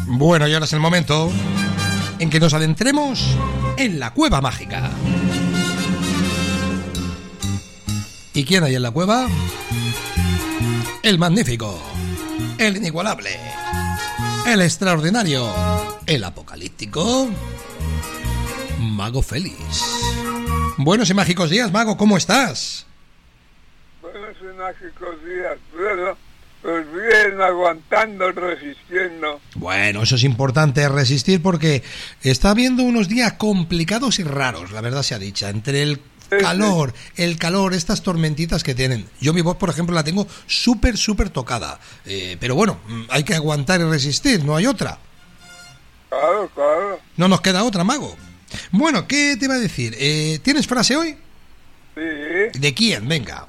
Bueno, y ahora es el momento en que nos adentremos en la cueva mágica. ¿Y quién hay en la cueva? El magnífico, el inigualable, el extraordinario, el apocalíptico, Mago Félix. Buenos y mágicos días, Mago, ¿cómo estás? Buenos y mágicos días, bueno, pues bien, aguantando, resistiendo. Bueno, eso es importante, resistir, porque está habiendo unos días complicados y raros, la verdad sea dicha, entre el calor, estas tormentitas que tienen. Yo mi voz, por ejemplo, la tengo súper tocada, pero bueno, hay que aguantar y resistir, no hay otra. Claro. No nos queda otra, Mago. Bueno, ¿qué te iba a decir? ¿Tienes frase hoy? Sí. ¿De quién? Venga.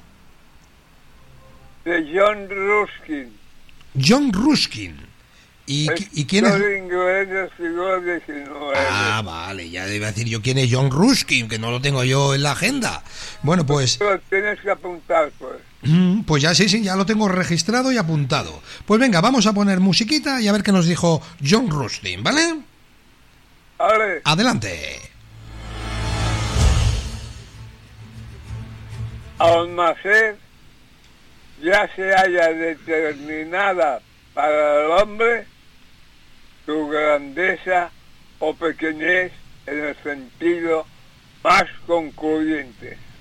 De John Ruskin. John Ruskin. ¿Y quién es? Inglés del siglo XIX. Ah, vale, ya debe decir yo quién es John Ruskin, que no lo tengo yo en la agenda. Bueno, pues... Lo tienes que apuntar, pues. Pues ya sí, ya lo tengo registrado y apuntado. Pues venga, vamos a poner musiquita y a ver qué nos dijo John Ruskin, ¿vale? Vale. Adelante. Almacén ya se haya determinada para el hombre su grandeza o pequeñez en el sentido más concluyente.